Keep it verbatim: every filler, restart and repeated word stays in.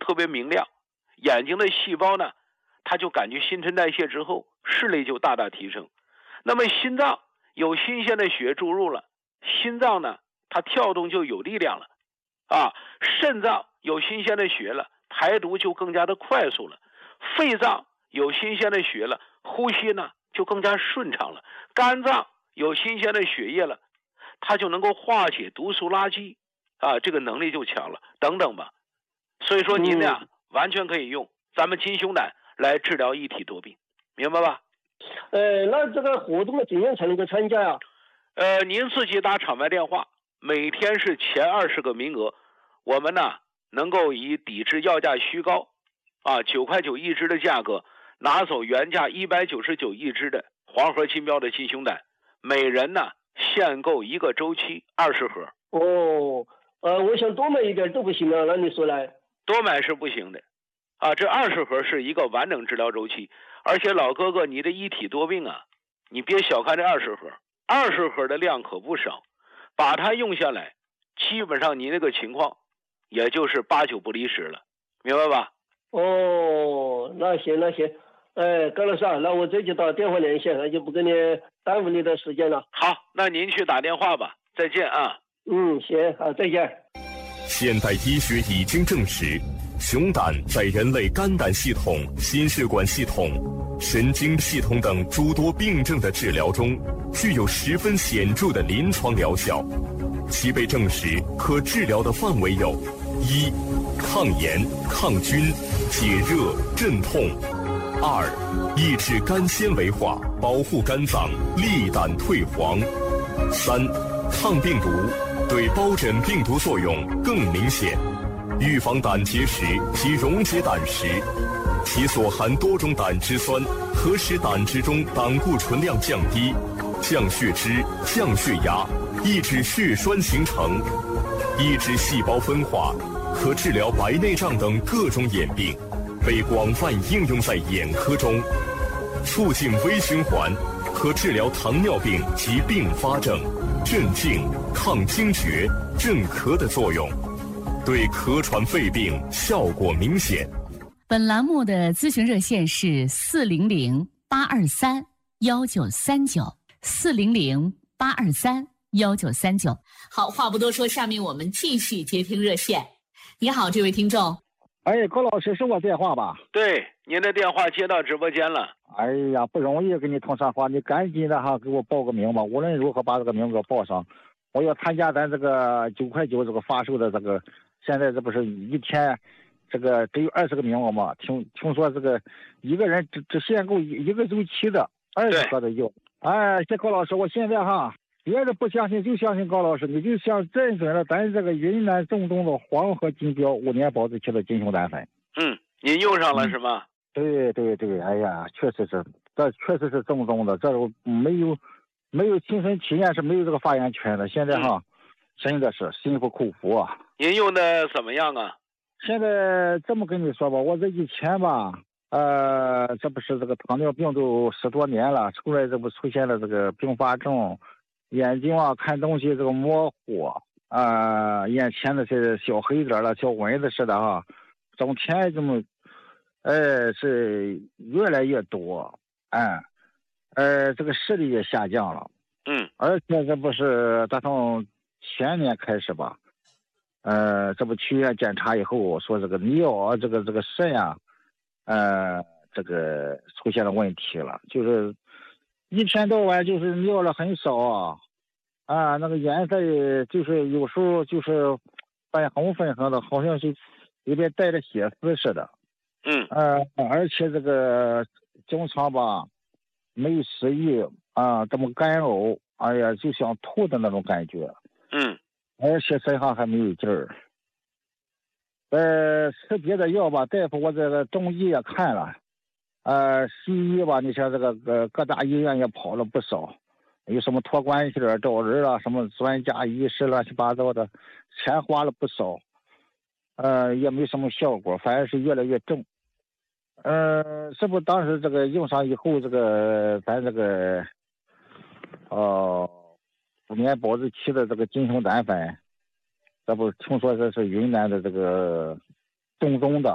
特别明亮，眼睛的细胞呢，它就感觉新陈代谢之后，视力就大大提升。那么心脏有新鲜的血注入了，心脏呢，它跳动就有力量了，啊，肾脏有新鲜的血了，排毒就更加的快速了，肺脏有新鲜的血了，呼吸呢就更加顺畅了，肝脏有新鲜的血液了，它就能够化解毒素垃圾，啊，这个能力就强了，等等吧。所以说您呢、嗯、完全可以用咱们金胸胆来治疗一体多病，明白吧？ 呃，那这个活动怎样才能够参加呀？ 呃，您自己打场外电话，每天是前二十个名额，我们呢能够以抵制药价虚高，啊，九块九一支的价格，拿走原价一百九十九一支的黄河金标的金胸胆，每人呢限购一个周期二十盒。 哦，呃，我想多买一点都不行啊，那你说来？ 多买是不行的，啊，这二十盒是一个完整治疗周期，而且老哥哥，你的一体多病啊，你别小看这二十盒，二十盒的量可不少，把它用下来，基本上你那个情况，也就是八九不离十了，明白吧？ 哦，那行那行，哎，高老师啊，那我这就打电话联系，那就不跟你耽误你的时间了。 好，那您去打电话吧，再见啊。 嗯，行，好，再见。 现代医学已经证实，熊胆在人类肝胆系统、心血管系统、神经系统等诸多病症的治疗中，具有十分显著的临床疗效。其被证实可治疗的范围有：一、抗炎、抗菌、解热、镇痛；二、抑制肝纤维化，保护肝脏，利胆退黄；三、抗病毒，对疱疹病毒作用更明显，预防胆结石及溶解胆石。其所含多种胆汁酸，可使胆汁中胆固醇量降低，降血脂、降血压，抑制血栓形成，抑制细胞分化，可治疗白内障等各种眼病，被广泛应用在眼科中。促进微循环，可治疗糖尿病及并发症，镇静、抗惊厥、镇咳的作用，对咳喘肺病效果明显。 本栏目的咨询热线是四零零八二三幺九三九，四零零八二三幺九三九。好，话不多说，下面我们继续接听热线。你好，这位听众。 哎，高老师，是我电话吧？ 对，您的电话接到直播间了。 哎呀，不容易跟你通上话，你赶紧的哈，给我报个名吧。无论如何把这个名给我报上，我要参加咱这个九块九这个发售的这个，现在这不是一天。这个只有二十个名额嘛？听听说这个一个人只只限购一一个周期的二十盒的药。哎，谢高老师，我现在哈，别的不相信就相信高老师，你就像认准了咱这个云南正宗的黄河金标五年保质期的金胸胆粉。 嗯，您用上了是吗？ 对对对，哎呀，确实是，这确实是正宗的，这没有没有亲身体验是没有这个发言权的。现在哈，嗯、真的是心服口服啊。 您用的怎么样啊？ 现在这么跟你说吧，我这以前吧，呃，这不是这个糖尿病都十多年了，出来这不出现了这个并发症，眼睛啊看东西这个模糊，啊、呃，眼前的是小黑点了，小蚊子似的哈，整天这么，呃，是越来越多，哎，呃，这个视力也下降了， 嗯， 而且这不是打从前年开始吧。呃，这不去医院检查以后说这个尿这个这个肾呀、啊，呃，这个出现了问题了，就是一天到晚就是尿了很少啊，啊，那个颜色就是有时候就是泛红粉红的，好像是里边带着血丝似的， 嗯， 呃，而且这个经常吧没有食欲啊，这么干呕，哎呀，就想吐的那种感觉， 嗯。 而且身上还没有劲儿，呃，吃别的药吧，大夫我这个中医也看了，呃，西医吧，你像这个呃各大医院也跑了不少，有什么托关系的找人啊，什么专家医师乱七八糟的，钱花了不少，呃，也没什么效果，反而是越来越重。呃，是不当时这个用上以后，这个咱这个，哦、呃。五年保质期的这个金胸胆粉，这不听说这是云南的这个正宗的